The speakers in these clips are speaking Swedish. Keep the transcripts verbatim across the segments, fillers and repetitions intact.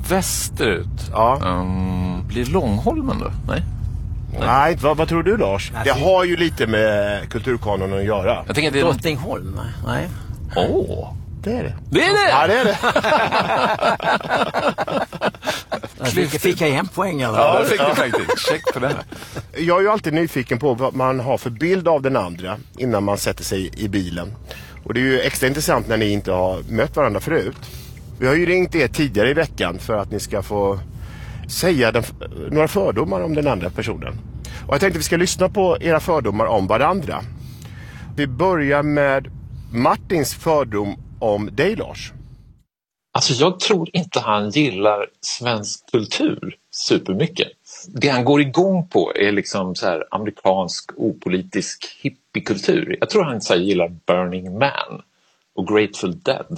västerut. Ja. Um, blir Långholmen då? Nej. Nej, Nej vad, vad tror du, Lars? Det har ju lite med kulturkanonen att göra. Jag tänker att det är Drottningholm, nej. Åh, oh. Det är det. Det är det! Ja, det är det. Fick, fick jag en poäng eller? Ja, det fick du faktiskt. Check på det här. Jag är ju alltid nyfiken på vad man har för bild av den andra innan man sätter sig i bilen. Och det är ju extra intressant när ni inte har mött varandra förut. Vi har ju ringt er tidigare i veckan för att ni ska få säga den, några fördomar om den andra personen. Och jag tänkte att vi ska lyssna på era fördomar om varandra. Vi börjar med Martins fördom om dig, Lars. Alltså jag tror inte han gillar svensk kultur supermycket. Det han går igång på är liksom så här amerikansk opolitisk hippiekultur. Jag tror han så här gillar Burning Man och Grateful Dead.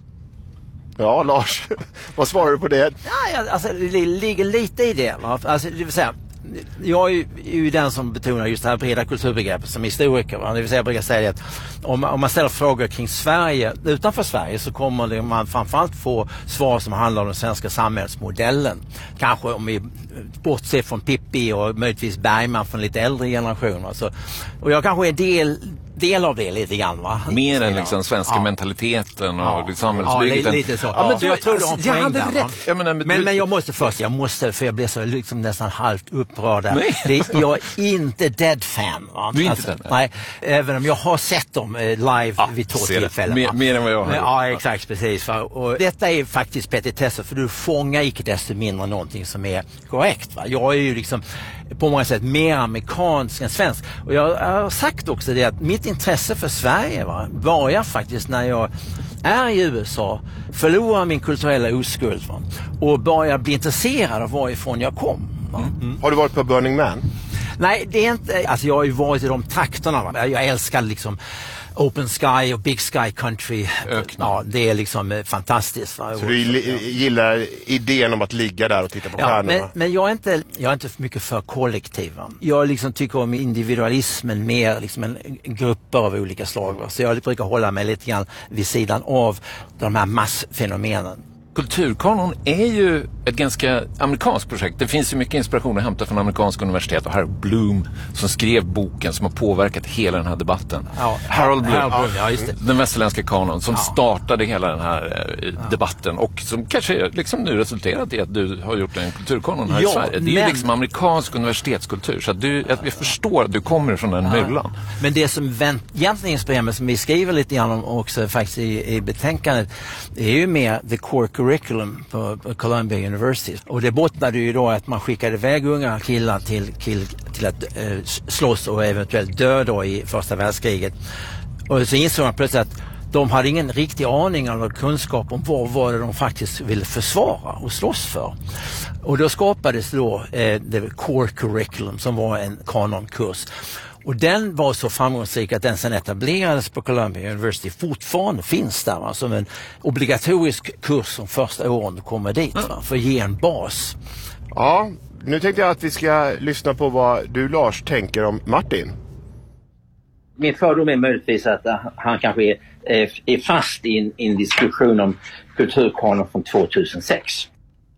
Ja, Lars, vad svarar du på det? Ja, alltså det ligger lite i det. Va? Alltså, det vill säga, jag är ju, är ju den som betonar just det här breda kulturbegreppet som historiker. Va? Det vill säga, jag brukar säga att om, om man ställer frågor kring Sverige, utanför Sverige, så kommer det, man framförallt få svar som handlar om den svenska samhällsmodellen. Kanske om vi bortser från Pippi och möjligtvis Bergman från lite äldre generationer. Så, och jag kanske är del... del av det lite grann, va? Mer än liksom svenska ja. mentaliteten och ja. samhällsbygget. Ja, lite så. Ja, men så jag tror alltså, du har en poäng där. Jag menar, men, men, du... men jag måste först, jag måste, för jag blev så liksom nästan halvt upprörd. Det, jag är inte Dead-fan. Va? Du är inte alltså, Dead? Nej, även om jag har sett dem eh, live ja, vid två tillfällen. Mer, mer än vad jag har. Men, ja, exakt, precis. Va? Och detta är faktiskt petitesser, för du fångar icke desto mindre någonting som är korrekt. Va? Jag är ju liksom på många sätt mer amerikansk än svensk. Och jag, jag har sagt också det att mitt intresse för Sverige va, börjar faktiskt när jag är i U S A, förlorar min kulturella oskuld va, och börjar bli intresserad av varifrån jag kom. Va. Mm. Mm. Har du varit på Burning Man? Nej, det är inte, alltså jag har ju varit i de trakterna. Va. Jag älskar liksom Open Sky och Big Sky Country. Ökna. Ja, det är liksom eh, fantastiskt. Va? Så du gillar idén om att ligga där och titta på ja, stjärnorna? Men, men jag är inte, jag är inte för mycket för kollektiva. Jag liksom tycker om individualismen mer liksom en, en grupper av olika slag. Va? Så jag brukar hålla mig lite grann vid sidan av de här massfenomenen. Kulturkanon är ju ett ganska amerikanskt projekt. Det finns ju mycket inspiration att hämta från amerikanska universitet och Harold Bloom som skrev boken som har påverkat hela den här debatten. Ja, Harold Bloom, Harold Bloom ja, just det. Den västerländska kanon som ja. startade hela den här eh, ja. debatten och som kanske liksom nu resulterat i att du har gjort en kulturkanon här ja, i Sverige. Det är men... ju liksom amerikansk universitetskultur så att du, att vi förstår att du kommer från den ja. mulan. Men det som vänt, egentligen inspirerar mig, som vi skriver lite grann om också faktiskt i, i betänkandet, är ju mer the core curriculum på, på Columbia University. Och det bottnade ju då att man skickade iväg unga killar till, till, till att eh, slåss och eventuellt dö då i första världskriget. Och så insåg man plötsligt att de hade ingen riktig aning eller kunskap om vad var det de faktiskt ville försvara och slåss för. Och då skapades då eh, the core curriculum som var en kanonkurs. Och den var så framgångsrik att den sen etablerades på Columbia University, fortfarande finns där va, som en obligatorisk kurs som första åren du kommer dit va, för att ge en bas. Ja, nu tänkte jag att vi ska lyssna på vad du Lars tänker om Martin. Min fördom är möjligtvis att han kanske är, är fast i en, i en diskussion om kulturkanon från tvåtusensex.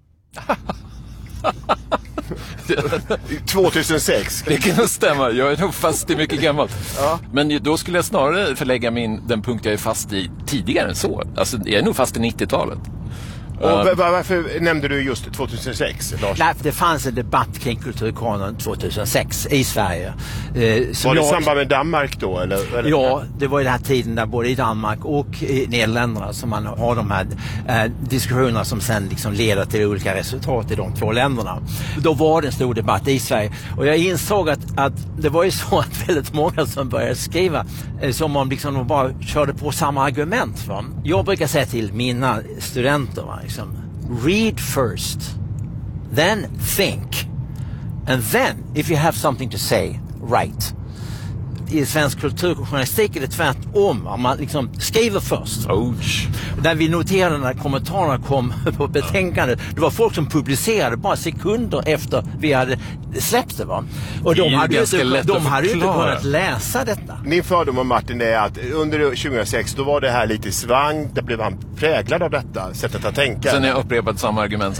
tvåtusensex. Det kan stämma, jag är nog fast i mycket gammalt. Ja. Men då skulle jag snarare förlägga min, den punkt jag är fast i tidigare än så. Alltså jag är nog fast i nittiotalet. Och uh, varför nämnde du just tvåtusensex, Lars? Nej, det fanns en debatt kring kulturkanon tvåtusensex i Sverige. Eh, var det jag, i samband med Danmark då? Eller, eller? Ja, det var i den här tiden där både i Danmark och i Nederländerna som man har de här eh, diskussionerna som sen liksom leder till olika resultat i de två länderna. Då var det en stor debatt i Sverige. Och jag insåg att, att det var ju så att väldigt många som började skriva eh, som om liksom de bara körde på samma argument. Va? Jag brukar säga till mina studenter va? Liksom, read first, then think, and then if you have something to say, write. I svensk kulturjournalistik är det tvärtom. Man liksom skriver först. Ouch. Där vi noterade när kommentarerna kom på betänkandet, det var folk som publicerade bara sekunder efter vi hade släppt det. Va? Och de hade ju inte, de hade inte kunnat läsa detta. Min fördom om Martin är att under tjugohundrasex då var det här lite svang, där blev han präglad av detta sättet att tänka. Sen har jag upprepat samma argument